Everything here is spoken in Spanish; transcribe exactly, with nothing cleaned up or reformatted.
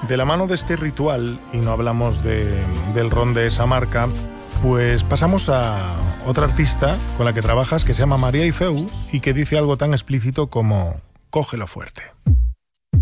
De la mano de este ritual, y no hablamos de, del ron de esa marca, pues pasamos a otra artista con la que trabajas que se llama María Ifeu y que dice algo tan explícito como cógelo fuerte.